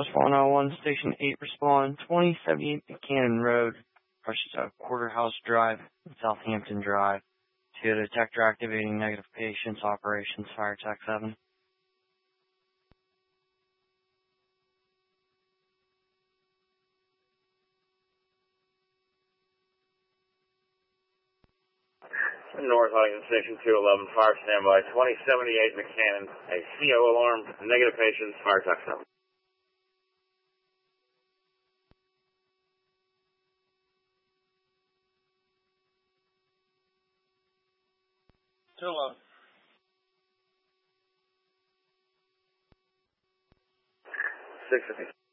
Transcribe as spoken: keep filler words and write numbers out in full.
Southwest one oh one, Station eight, respond. twenty seventy-eight Buchanan Road, or uh, Quarterhouse Drive, Southampton Drive. To detector activating negative patients, operations, fire tech seven. North Huntington Station two eleven, fire standby, twenty seventy-eight Buchanan, a C O alarm, negative patients, fire tech seven. two eleven. six fifty.